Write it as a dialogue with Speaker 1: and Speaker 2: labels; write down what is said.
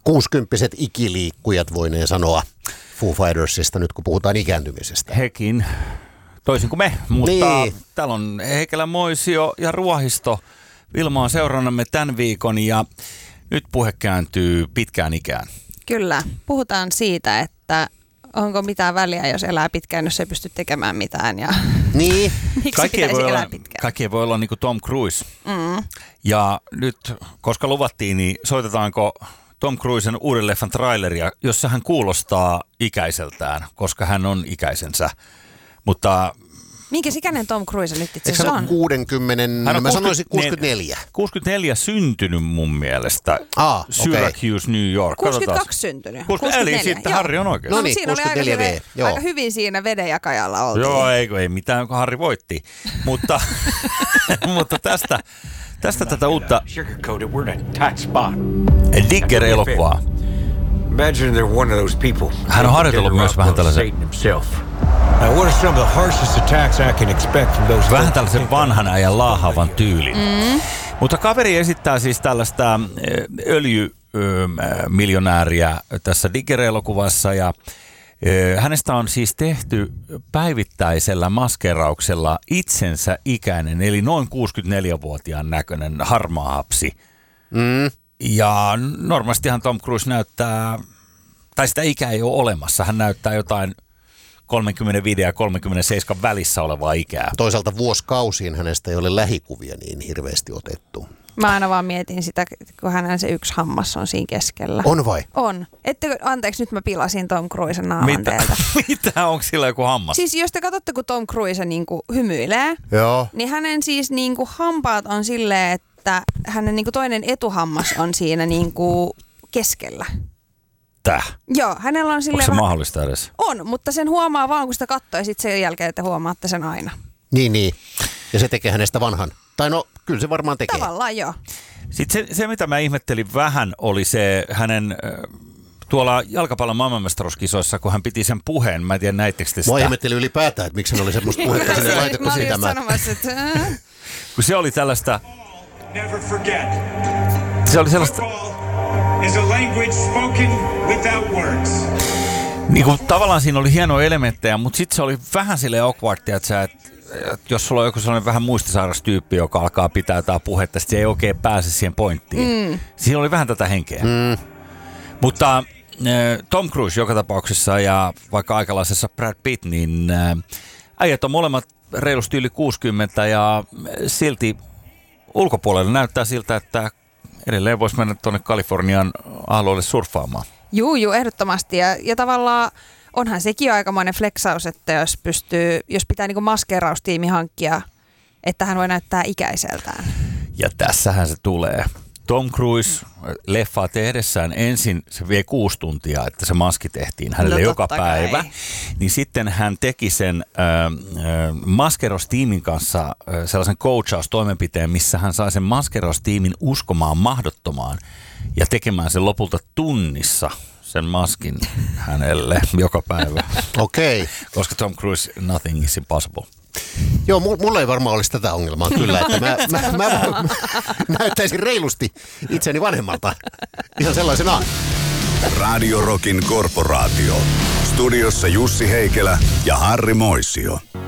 Speaker 1: 60-vuotiaat ikiliikkujat voineen sanoa Foo Fightersista nyt, kun puhutaan ikääntymisestä.
Speaker 2: Hekin, toisin kuin me, mutta
Speaker 1: niin.
Speaker 2: Täällä on Heikelä, Moisio ja Ruohisto. Vilma on seurannamme tämän viikon ja nyt puhe kääntyy pitkään ikään.
Speaker 3: Kyllä, puhutaan siitä, että onko mitään väliä, jos elää pitkään, jos ei pysty tekemään mitään. Ja
Speaker 1: Niin.
Speaker 3: miksi pitäisi elää pitkään?
Speaker 2: Kaikki voi olla niin kuin Tom Cruise. Ja nyt, koska luvattiin, niin soitetaanko Tom Cruisen uuden leffan traileria, jossa hän kuulostaa ikäiseltään, koska hän on ikäisensä. Mutta
Speaker 3: minkäs ikäinen Tom Cruise nyt itse
Speaker 1: asiassa
Speaker 3: asiassa on?
Speaker 1: 60,
Speaker 2: hän on
Speaker 1: mä sanoisin 64.
Speaker 2: 64 syntynyt mun mielestä. Syracuse, New York.
Speaker 3: 62 syntynyt.
Speaker 2: 64, eli sitten Harri on oikein.
Speaker 1: No niin, 64V.
Speaker 3: Aika hyvin siinä vedenjakajalla oltiin.
Speaker 2: Joo, ei mitään, kun Harri voitti. Mutta, mutta tästä tätä uutta Digger-elokuvaa. Hän on harjoitellut myös vähän tällaisen vähän tällaisen vanhan ajan laahaavan tyylin. Mutta kaveri esittää siis tällaista öljymiljonääriä tässä Digger-elokuvassa ja hänestä on siis tehty päivittäisellä maskerauksella itsensä ikäinen, eli noin 64-vuotiaan näköinen harmaahapsi. Ja normaalistihan Tom Cruise näyttää, tai sitä ikää ei ole olemassa, hän näyttää jotain 35 ja 37 välissä olevaa ikää.
Speaker 1: Toisaalta vuosikausiin hänestä ei ole lähikuvia niin hirveästi otettu.
Speaker 3: Mä aina vaan mietin sitä, kun hänen se yksi hammas on siinä keskellä.
Speaker 1: On vai?
Speaker 3: On. Anteeksi, nyt mä pilasin Tom Cruisen naaman teiltä.
Speaker 2: Mitä? Onko sillä joku hammas?
Speaker 3: Siis jos te katsotte, kun Tom Cruise niinku hymyilee,
Speaker 1: joo,
Speaker 3: niin hänen siis niinku hampaat on silleen, että hänen niinku toinen etuhammas on siinä niinku keskellä.
Speaker 2: Täh?
Speaker 3: Joo, hänellä on silleen...
Speaker 2: Onko se mahdollista edes?
Speaker 3: On, mutta sen huomaa vaan, kun sitä katsoo ja sitten sen jälkeen te huomaatte sen aina.
Speaker 1: Niin. Ja se tekee hänestä vanhan. Tai no, kyllä se varmaan tekee.
Speaker 3: Tavallaan joo.
Speaker 2: Sitten se mitä mä ihmettelin vähän, oli se hänen tuolla jalkapallon maailmanmestaruuskisoissa, kun hän piti sen puheen. Mä en tiedä, näittekö te sitä?
Speaker 1: Mä ihmettelin ylipäätään, että miksi hän oli semmoista puhetta sinne laitettu sitä.
Speaker 2: Kun se oli tällaista...
Speaker 4: Never forget.
Speaker 2: Se oli sellaista...
Speaker 4: is a language spoken without words.
Speaker 2: Niin kuin tavallaan siinä oli hienoja elementtejä, mutta sitten se oli vähän silleen awkwardia, että jos sulla on joku sellainen vähän muistisairas tyyppi, joka alkaa pitää jotain puhetta, sitten se ei oikein pääse siihen pointtiin. Siinä oli vähän tätä henkeä. Mutta Tom Cruise joka tapauksessa ja vaikka aikalaisessa Brad Pitt, niin äijät on molemmat reilusti yli 60 ja silti ulkopuolella näyttää siltä, että edelleen voisi mennä tuonne Kalifornian alueelle surffaamaan.
Speaker 3: Juu, ehdottomasti. Ja tavallaan onhan sekin aikamoinen flexaus, että jos pitää niinku maskeraustiimi hankkia, että hän voi näyttää ikäiseltään.
Speaker 2: Ja tässähän se tulee. Tom Cruise leffaa tehdessään ensin se vie 6 tuntia, että se maski tehtiin hänelle joka päivä. Kai. Niin sitten hän teki sen maskeraustiimin kanssa sellaisen coachaustoimenpiteen, missä hän sai sen maskeraustiimin uskomaan mahdottomaan ja tekemään sen lopulta tunnissa sen maskin hänelle joka päivä.
Speaker 1: Okei.
Speaker 2: Koska Tom Cruise, nothing is impossible.
Speaker 1: Joo, mulla ei varmaan olisi tätä ongelmaa kyllä, että mä näyttäisin reilusti itseni vanhemmalta ihan sellaisenaan.
Speaker 5: Radio Rockin korporaatio. Studiossa Jussi Heikelä ja Harri Moisio.